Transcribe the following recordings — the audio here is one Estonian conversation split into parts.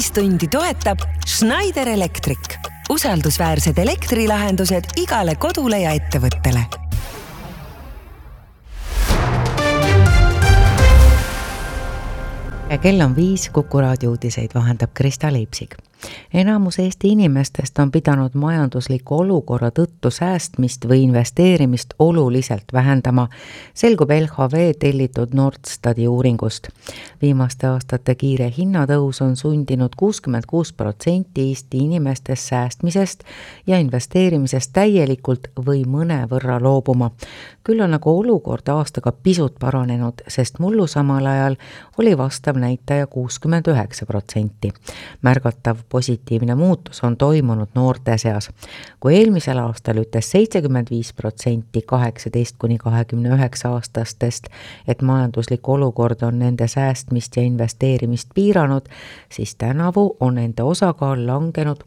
Täistundi toetab Schneider Electric. Usaldusväärsed elektrilahendused igale kodule ja ettevõttele. Kell on 5, Kuku raadio uudiseid vahendab Krista Leipsig. Enamus Eesti inimestest on pidanud majandusliku olukorra tõttu säästmist või investeerimist oluliselt vähendama, selgub LHV tellitud Nordstati uuringust. Viimaste aastate kiire hinnatõus on sundinud 66% Eesti inimestest säästmisest ja investeerimisest täielikult või mõne võrra loobuma. Küll on nagu olukord aastaga pisut paranenud, sest mullu samal ajal oli vastav näitaja 69%. Märgatav positiivne muutus on toimunud noorte seas. Kui eelmisel aastal ütles 75% 18–29 aastastest, et majanduslik olukord on nende säästmist ja investeerimist piiranud, siis tänavu on nende osakaal langenud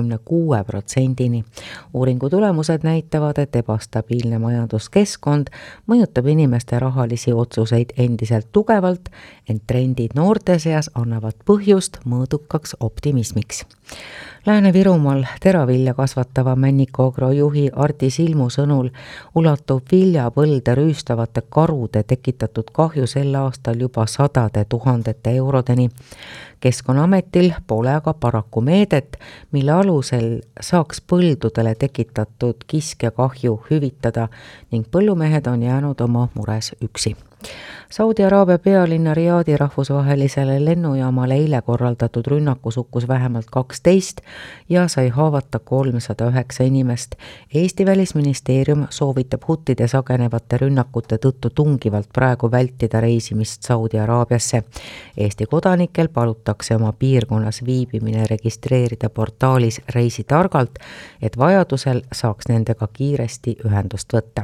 66%-ni. Uuringu tulemused näitavad, et ebastabiilne majanduskeskkond mõjutab inimeste rahalisi otsuseid endiselt tugevalt, ent trendid noorte seas annavad põhjust mõõdukaks optimismiks. Lääne-Virumaal teravilja kasvatava Männiku Agro juhi Arti Silmu sõnul ulatub viljapõlde rüüstavate karude tekitatud kahju sel aastal juba 100 000 eurodeni. Keskkonnaametil pole aga paraku meedet, mille alusel saaks põldudele tekitatud kiskjakahju hüvitada ning põllumehed on jäänud oma mures üksi. Saudi Araabia pealinna Riadi rahvusvahelisele lennujaamale eile korraldatud rünnakus hukkus vähemalt 12 ja sai haavata 309 inimest. Eesti välisministeerium soovitab huttide sagenevate rünnakute tõttu tungivalt praegu vältida reisimist Saudi Araabiasse. Eesti kodanikel palutakse oma piirkonnas viibimine registreerida portaalis Reisi targalt, et vajadusel saaks nendega kiiresti ühendust võtta.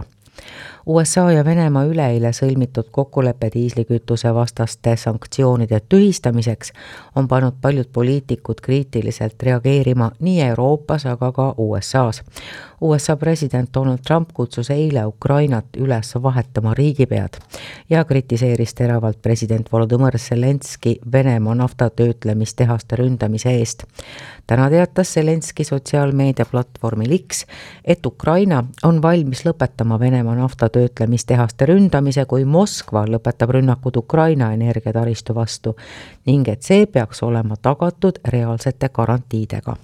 USA ja Venemaa üleeile sõlmitud kokkuleppe diislikütuse vastaste sanktsioonide tühistamiseks on pannud paljud poliitikud kriitiliselt reageerima nii Euroopas, aga ka USA's. USA president Donald Trump kutsus eile Ukrainat üles vahetama riigipead ja kritiseeris teravalt president Volodymyr Zelenski Venemaa naftatöötlemistehaste ründamise eest. Täna teatas Zelenski sotsiaalmeedia platvormil X, et Ukraina on valmis lõpetama Venemaa naftatöötlemistehaste ründamise, kui Moskva lõpetab rünnakud Ukraina energiataristu vastu ning et see peaks olema tagatud reaalsete garantiidega.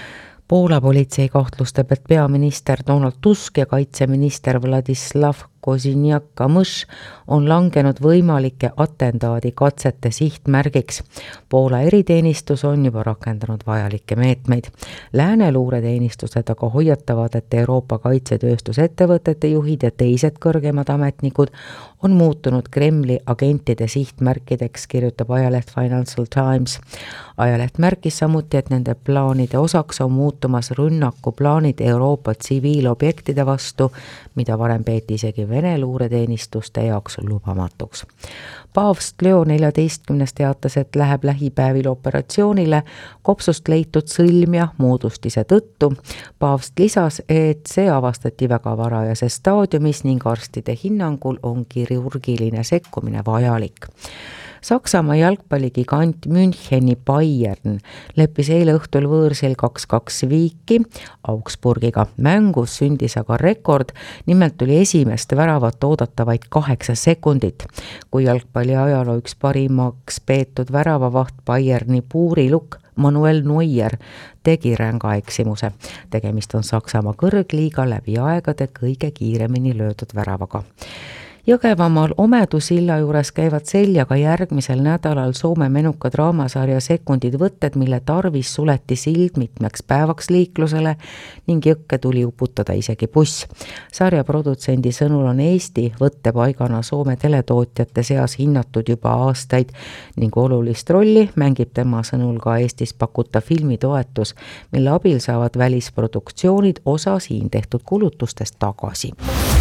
Poola politsei kahtlustab, et peaminister Donald Tusk ja kaitseminister Władysław Kosiniak-Kamysz on langenud võimalike atentaadi katsete sihtmärgiks. Poola eriteenistus on juba rakendanud vajalikke meetmeid. Lääne luureteenistused aga hoiatavad, et Euroopa kaitsetööstusettevõtete juhid ja teised kõrgemad ametnikud on muutunud Kremli agentide sihtmärkideks, kirjutab ajaleht Financial Times. Ajaleht märkis samuti, et nende plaanide osaks on muutumas rünnakuplaanid Euroopa tsiviilobjektide vastu, mida varem peeti isegi Vene luureteenistuste jaoks lubamatuks. Paavst Leo 14. teatas, et läheb lähipäevil operatsioonile kopsust leitud sõlmja moodustise tõttu. Paavst lisas, et see avastati väga varajases staadiumis ning arstide hinnangul on kirurgiline sekkumine vajalik. Saksamaa jalgpalligigant Müncheni Bayern leppis eile õhtul võõrsil 2-2 viiki Augsburgiga. Mängus sündis aga rekord, nimelt oli esimest väravat oodata vaid 8 sekundit. Kui jalgpalli ajaloo üks parimaks peetud väravavaht Bayerni puurilukk Manuel Neuer tegi ränga eksimuse. Tegemist on Saksamaa kõrgliiga läbi aegade kõige kiiremini löödud väravaga. Jõgevamaal Omedu silla juures käivad seljaga järgmisel nädalal Soome menuka draamasarja Sekundid võtted, mille tarvis suleti sild mitmeks päevaks liiklusele ning jõkke tuli uputada isegi buss. Sarja produtsendi sõnul on Eesti võttepaigana Soome teletootjate seas hinnatud juba aastaid ning olulist rolli mängib tema sõnul ka Eestis pakuta filmitoetus, mille abil saavad välisproduktsioonid osa siin tehtud kulutustest tagasi.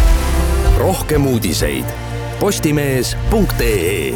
Rohkem uudiseid postimees.ee.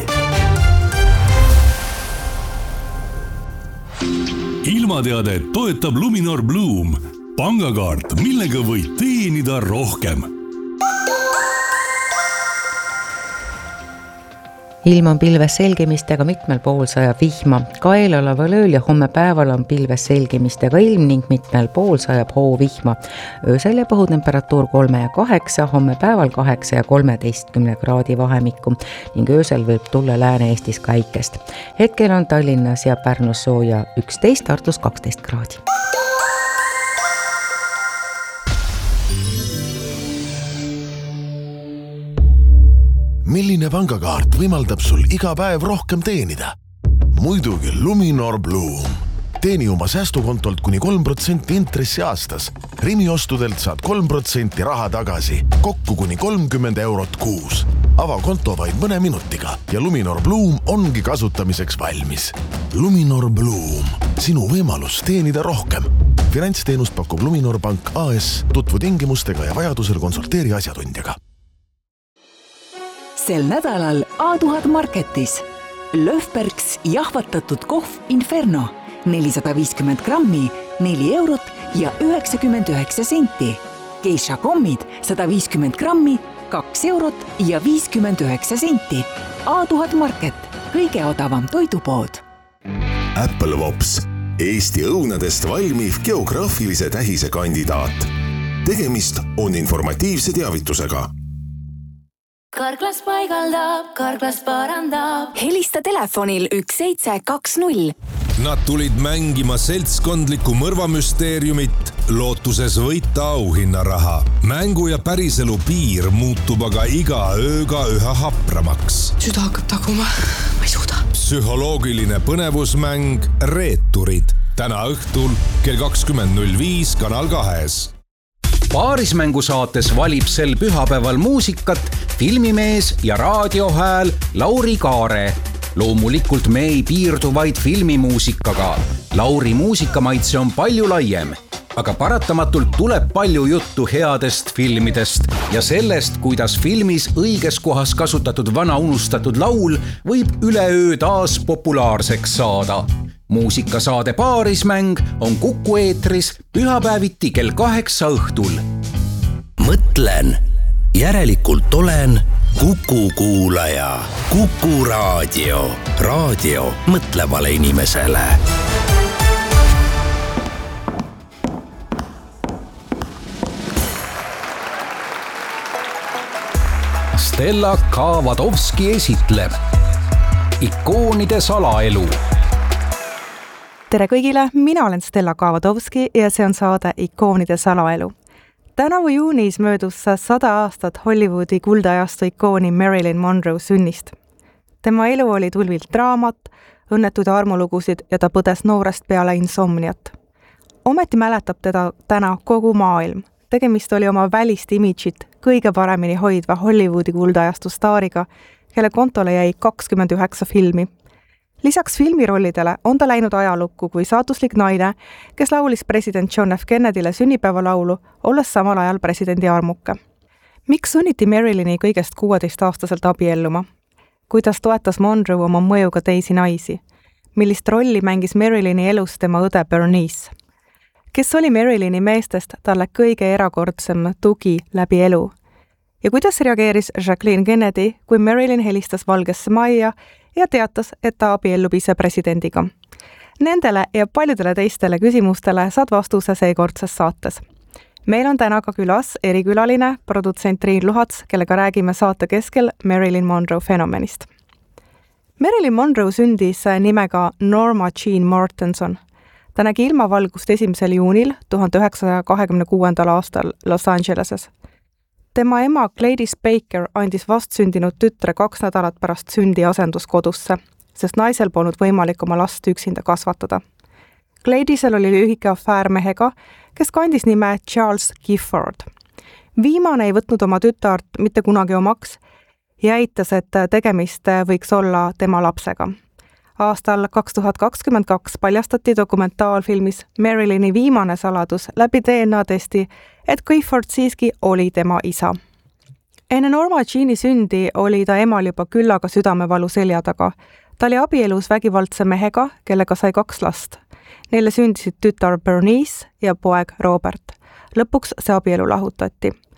Ilmateadet toetab Luminor Bloom, pangakaart, millega võid teenida rohkem. ilm on pilves selgimistega, mitmel pool sajab vihma. Ka eeloleval ööl ja homme päeval on pilves selgimistega ilm ning mitmel pool sajab hoovihma. Öösel jääb õhutemperatuur 3 ja 8, homme päeval 8 ja 13 kraadi vahemikku ning öösel võib tulla Lääne-Eestis päikest. Hetkel on Tallinnas ja Pärnus sooja 11, Tartus 12 kraadi. Milline pangakaart võimaldab sul iga päev rohkem teenida? Muidugi Luminor Bloom. Teeni oma säästukontolt kuni 3% intressi aastas. Rimi ostudelt saad 3% raha tagasi, kokku kuni 30 eurot kuus. Ava konto vaid mõne minutiga ja Luminor Bloom ongi kasutamiseks valmis. Luminor Bloom. Sinu võimalus teenida rohkem. Finantsteenust pakub Luminor Pank AS. Tutvu tingimustega ja vajadusel konsulteeri asjatundjaga. Sel nädalal A1000 Marketis Löfbergs jahvatatud kohv Inferno 450 grammi, 4 eurot ja 99 senti. Geisha kommid 150 grammi, 2 eurot ja 59 senti. A1000 Market, kõige odavam toidupood. Apple Wops, Eesti õunadest valmiv geograafilise tähise kandidaat. Tegemist on informatiivse teavitusega. Karklas paigaldab, Karklas parandab. Helista telefonil 1720. Nad tulid mängima seltskondlikku mõrvamüsteeriumit, lootuses võita auhinnaraha. Mängu ja päriselu piir muutub aga iga ööga üha hapramaks. Süda hakkab taguma, ma ei suuda. Psühholoogiline põnevusmäng Reeturid. Täna õhtul kell 20.05 Kanal 2. Paarismängusaates valib sel pühapäeval muusikat filmimees ja raadiohääl Lauri Kaare. Loomulikult me ei piirdu vaid filmimuusikaga. Lauri muusikamaitse on palju laiem, aga paratamatult tuleb palju juttu headest filmidest ja sellest, kuidas filmis õiges kohas kasutatud vana unustatud laul võib üleöö taas populaarseks saada. Muusikasaade Paarismäng on Kuku eetris pühapäeviti kell 8 õhtul. Mõtlen, järelikult olen Kuku kuulaja. Kuku raadio. Raadio mõtlevale inimesele. Stella Kavadovski esitleb Ikoonide salaelu. Tere kõigile, mina olen Stella Kavadovski ja see on saade Ikoonide salaelu. Tänavu juunis möödus 100 aastat Hollywoodi kuldajastu ikooni Marilyn Monroe sünnist. Tema elu oli tulvilt draamat, õnnetuid armulugusid ja ta põdes noorest peale insomniat. Ometi mäletab teda täna kogu maailm. Tegemist oli oma välist imidžit kõige paremini hoidva Hollywoodi kuldajastu staariga, kelle kontole jäi 29 filmi. Lisaks filmirollidele on ta läinud ajalukku kui saatuslik naine, kes laulis president John F. Kennedyle sünnipäevalaulu, olles samal ajal presidendi armuke. Miks sunniti Marilyni kõigest 16-aastaselt abielluma? Kuidas toetas Monroe oma mõjuga teisi naisi? Millist rolli mängis Marilyni elus tema õde Bernice? Kes oli Marilyni meestest talle kõige erakordsem tugi läbi elu? Ja kuidas reageeris Jacqueline Kennedy, kui Marilyn helistas Valgesse Majja ja teatas, et ta abiellub ise presidendiga? Nendele ja paljudele teistele küsimustele saad vastuse seekordses saates. Meil on täna ka külas erikülaline, produtsent Triin Luhats, kellega räägime saate keskel Marilyn Monroe fenomenist. Marilyn Monroe sündis nimega Norma Jean Mortenson. Ta nägi ilmavalgust 1. juunil 1926. aastal Los Angeleses. Tema ema Gladys Baker andis vastsündinud tütre 2 nädalat pärast sündi asenduskodusse, sest naisel polnud võimalik oma last üksinda kasvatada. Gladysel oli lühike afäär mehega, kes kandis nime Charles Gifford. Viimane ei võtnud oma tütart mitte kunagi omaks ja eitas, et tegemist võiks olla tema lapsega. Aastal 2022 paljastati dokumentaalfilmis Marilyni viimane saladus läbi DNA-testi, et Gifford siiski oli tema isa. Enne Norma Jeani sündi oli ta emal juba küllaga südamevalu selja taga. Ta oli abielus vägivaldse mehega, kellega sai 2 last. Neile sündisid tütar Bernice ja poeg Robert. Lõpuks see abielu lahutati.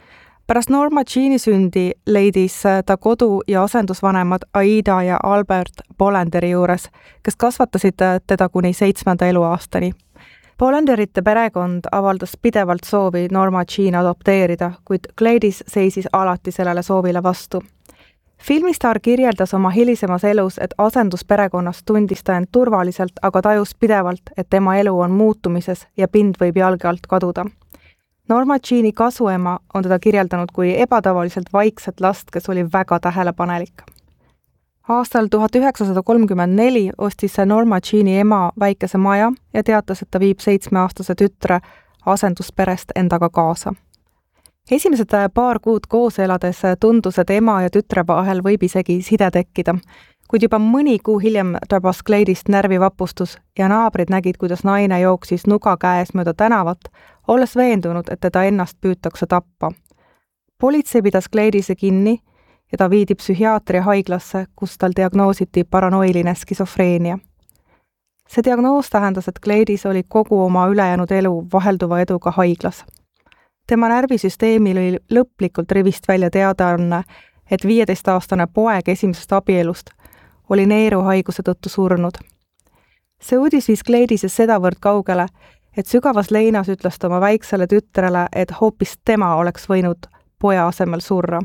Pärast Norma Jeani sündi leidis ta kodu ja asendusvanemad Aida ja Albert Bollanderi juures, kes kasvatasid teda kuni 7. eluaastani. Bollanderite perekond avaldas pidevalt soovi Norma Jean adopteerida, kuid Gladys seisis alati sellele soovile vastu. Filmistaar kirjeldas oma hilisemas elus, et asendusperekonnas tundis ta end turvaliselt, aga tajus pidevalt, et tema elu on muutumises ja pind võib jalge alt kaduda. Norma Jeani kasuema on teda kirjeldanud kui ebatavaliselt vaikset last, kes oli väga tähelepanelik. Aastal 1934 ostis Norma Jeani ema väikese maja ja teatas, et ta viib 7-aastase tütre asendusperest endaga kaasa. Esimesed paar kuud koos elades tundus, et ema ja tütre vahel võib isegi side tekkida, kuid juba mõni kuu hiljem tabas Gladyst närvivapustus ja naabrid nägid, kuidas naine jooksis nuga käes mööda tänavat, olles veendunud, et teda ennast püütakse tappa. Politsei pidas Gladyse kinni ja ta viidi psühhiaatria haiglasse, kus tal diagnoositi paranoiline skisofreenia. See diagnoos tähendas, et Gladys oli kogu oma ülejäänud elu vahelduva eduga haiglas. Tema närvisüsteemil oli lõplikult rivist välja teadaanne, et 15-aastane poeg esimesest abielust oli neeruhaiguse tõttu surnud. See uudis viis Gladyse sedavõrd kaugele, et sügavas leinas ütles ta oma väiksele tütrele, et hoopis tema oleks võinud poja asemel surra.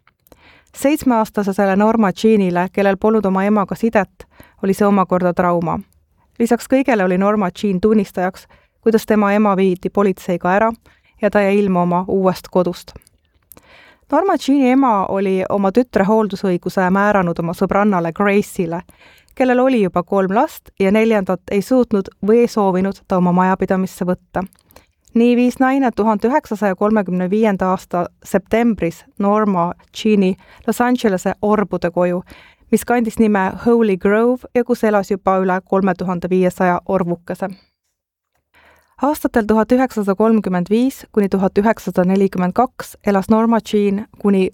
7-aastasele Norma Jeanile, kellel polnud oma emaga sidet, oli see omakorda trauma. Lisaks kõigele oli Norma Jean tunnistajaks, kuidas tema ema viidi politseiga ära ja ta jäi ilma oma uuest kodust. Norma Jeani ema oli oma tütre hooldusõiguse määranud oma sõbrannale Grace'ile, kellel oli juba 3 last ja 4. ei suutnud või ei soovinud ta oma majapidamisse võtta. Nii viis naine 1935. aasta septembris Norma Jeani Los Angelese orbude koju, mis kandis nime Holy Grove ja kus elas juba üle 3500 orvukese. Aastatel 1935 kuni 1942 elas Norma Jean kuni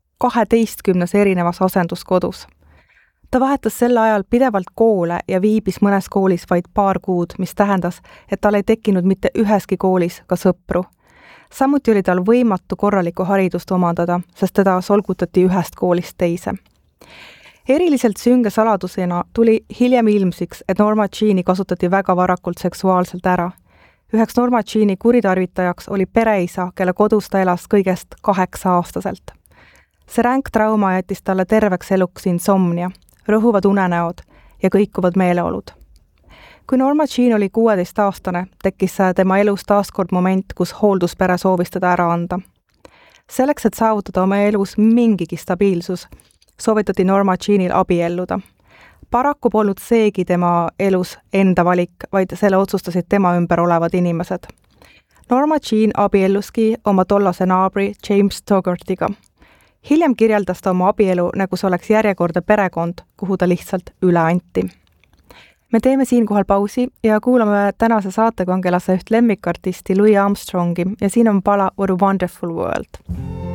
12 erinevas asenduskodus. Ta vahetas sel ajal pidevalt koole ja viibis mõnes koolis vaid paar kuud, mis tähendas, et tal ei tekkinud mitte üheski koolis ka sõpru. Samuti oli tal võimatu korralikku haridust omandada, sest teda solgutati ühest koolist teise. Eriliselt sünge saladusena tuli hiljem ilmsiks, et Norma Jeani kasutati väga varakult seksuaalselt ära. Üheks Norma Jeani kuritarvitajaks oli pereisa, kelle kodus ta elas kõigest 8-aastaselt. See ränk trauma jättis talle terveks eluks insomnia, rõhuvad unenäod ja kõikuvad meeleolud. Kui Norma Jean oli 16-aastane, tekkis tema elus taaskord moment, kus hoolduspere soovis teda ära anda. Selleks, et saavutada oma elus mingigi stabiilsus, soovitati Norma Jeanil abielluda. Paraku polnud seegi tema elus enda valik, vaid selle otsustasid tema ümber olevad inimesed. Norma Jean abielluski oma tollase naabri James Toggartiga. Hiljem kirjeldas ta oma abielu, nagu see oleks järjekordne perekond, kuhu ta lihtsalt üle anti. Me teeme siinkohal pausi ja kuulame tänase saatekangelase üht lemmikartisti Louis Armstrongi ja siin on pala What a Wonderful World.